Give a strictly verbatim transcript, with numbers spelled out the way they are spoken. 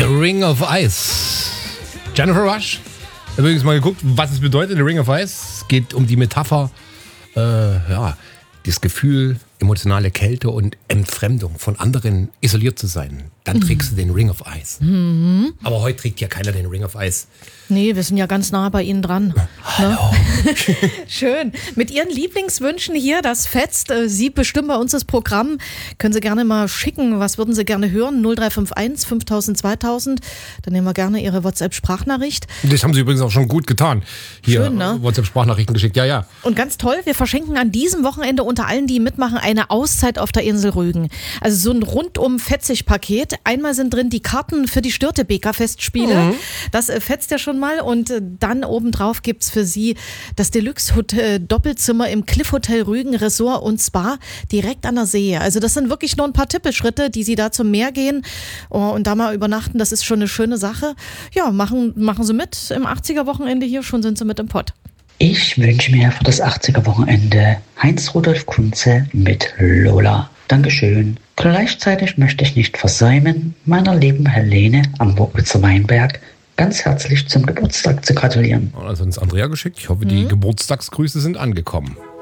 Ring of Ice. Jennifer Rush. Ich habe übrigens mal geguckt, was es bedeutet, The Ring of Ice. Es geht um die Metapher, äh, ja, das Gefühl, emotionale Kälte und Entfremdung von anderen isoliert zu sein. Dann trägst du den Ring of Ice. Mhm. Aber heute trägt ja keiner den Ring of Ice. Nee, wir sind ja ganz nah bei Ihnen dran. Hallo. Ne? Schön. Mit Ihren Lieblingswünschen hier, das fetzt. Sie bestimmen bei uns das Programm. Können Sie gerne mal schicken. Was würden Sie gerne hören? null drei fünf eins fünftausend zweitausend. Dann nehmen wir gerne Ihre WhatsApp-Sprachnachricht. Das haben Sie übrigens auch schon gut getan. Hier Schön, ne? WhatsApp-Sprachnachrichten geschickt. Ja, ja. Und ganz toll, wir verschenken an diesem Wochenende unter allen, die mitmachen, eine Auszeit auf der Insel Rügen. Also so ein rundum Fetzig-Paket. Einmal sind drin die Karten für die Störtebeker-Festspiele. Mhm. Das äh, fetzt ja schon mal. Und äh, dann obendrauf gibt es für Sie das Deluxe-Doppelzimmer im Cliff Hotel Rügen, Resort und Spa direkt an der See. Also das sind wirklich nur ein paar Tippelschritte, die Sie da zum Meer gehen oh, und da mal übernachten. Das ist schon eine schöne Sache. Ja, machen, machen Sie mit im achtziger-Wochenende hier. Schon sind Sie mit im Pott. Ich wünsche mir für das achtziger-Wochenende Heinz-Rudolf Kunze mit Lola. Dankeschön. Gleichzeitig möchte ich nicht versäumen, meiner lieben Helene am Wurkwitzer Weinberg ganz herzlich zum Geburtstag zu gratulieren. Also uns Andrea geschickt. Ich hoffe, die mhm. Geburtstagsgrüße sind angekommen.